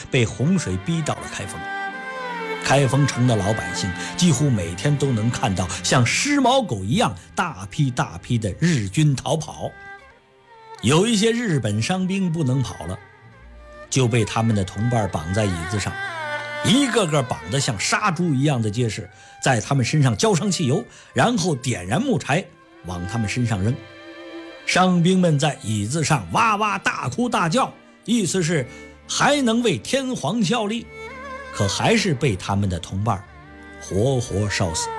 被洪水逼到了开封。开封城的老百姓几乎每天都能看到像尸毛狗一样大批大批的日军逃跑。有一些日本伤兵不能跑了，就被他们的同伴绑在椅子上，一个个绑得像杀猪一样的结实，在他们身上浇上汽油，然后点燃木柴往他们身上扔。伤兵们在椅子上哇哇大哭大叫，意思是还能为天皇效力，可还是被他们的同伴活活烧死。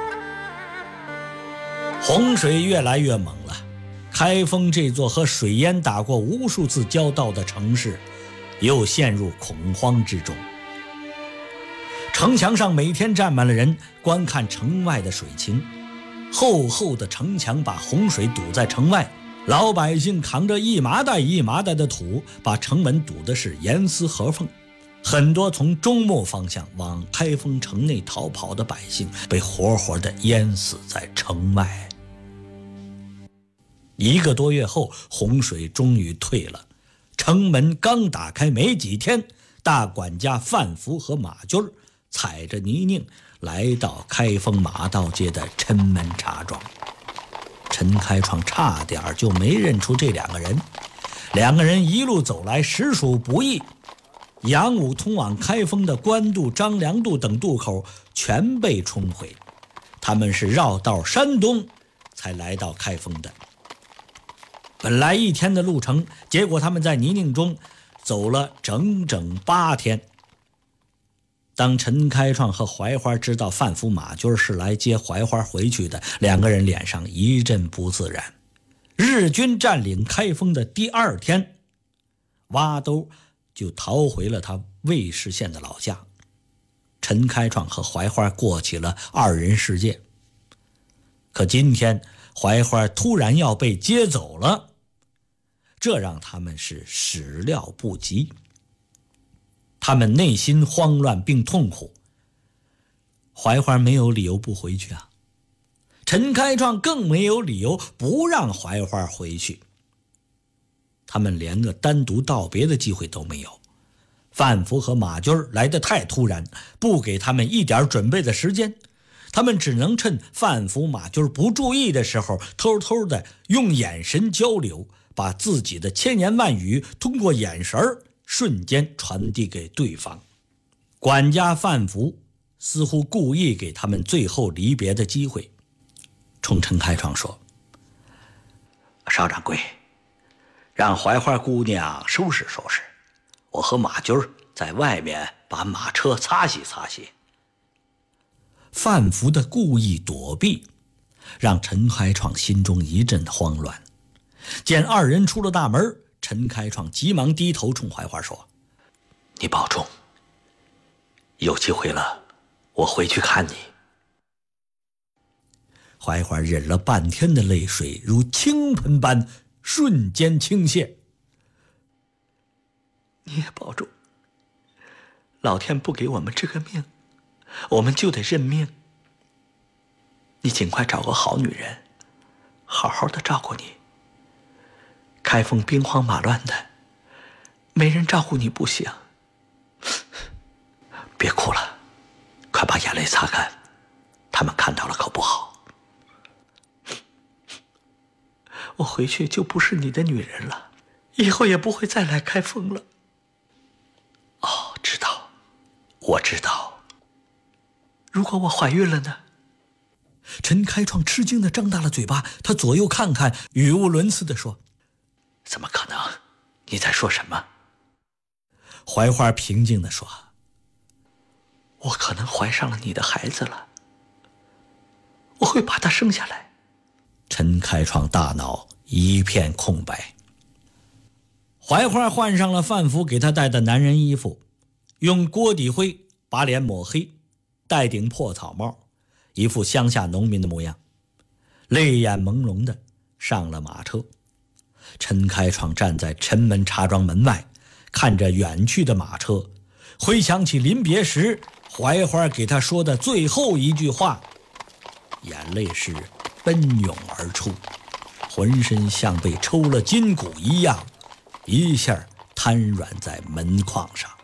洪水越来越猛了，开封这座和水淹打过无数次交道的城市又陷入恐慌之中。城墙上每天站满了人，观看城外的水情。厚厚的城墙把洪水堵在城外，老百姓扛着一麻袋一麻袋的土，把城门堵的是严丝合缝。很多从中牟方向往开封城内逃跑的百姓被活活地淹死在城外。1个多月后，洪水终于退了，城门刚打开没几天，大管家范福和马军踩着泥泞来到开封马道街的陈门茶庄。陈开创差点就没认出这2个人。2个人一路走来实属不易，杨武通往开封的官渡、张良渡等渡口全被冲毁，他们是绕道山东才来到开封的。本来1天的路程，结果他们在泥泞中走了整整8天。当陈开创和槐花知道范福、马军是来接槐花回去的，2个人脸上一阵不自然。日军占领开封的第2天，挖兜就逃回了他魏氏县的老家。陈开创和槐花过起了2人世界。可今天槐花突然要被接走了，这让他们是始料不及。他们内心慌乱并痛苦。槐花没有理由不回去啊，陈开创更没有理由不让槐花回去。他们连个单独道别的机会都没有。范福和马军来得太突然，不给他们一点准备的时间，他们只能趁范福、马军不注意的时候，偷偷的用眼神交流，把自己的千言万语通过眼神瞬间传递给对方。管家范福似乎故意给他们最后离别的机会，冲陈开创说：“邵掌柜，让槐花姑娘收拾收拾，我和马军在外面把马车擦洗擦洗。”范福的故意躲避让陈开创心中一阵慌乱。见2人出了大门，陈开创急忙低头冲槐花说：“你保重，有机会了我回去看你。”槐花忍了半天的泪水如倾盆般瞬间倾泻。“你也保重，老天不给我们这个命，我们就得认命。你尽快找个好女人，好好的照顾你。开封兵荒马乱的，没人照顾你不行。别哭了，快把眼泪擦干，他们看到了可不好。我回去就不是你的女人了，以后也不会再来开封了。”“哦，知道，我知道。如果我怀孕了呢？”陈开创吃惊地张大了嘴巴，他左右看看，语无伦次地说：“怎么可能？你在说什么？”槐花平静地说：“我可能怀上了你的孩子了，我会把他生下来。”陈开创大脑一片空白。槐花换上了范福给他带的男人衣服，用锅底灰把脸抹黑，戴顶破草帽，一副乡下农民的模样，泪眼朦胧的上了马车。陈开创站在陈门茶庄门外，看着远去的马车，回想起临别时槐花给他说的最后一句话，眼泪是奔涌而出，浑身像被抽了筋骨一样，一下瘫软在门框上。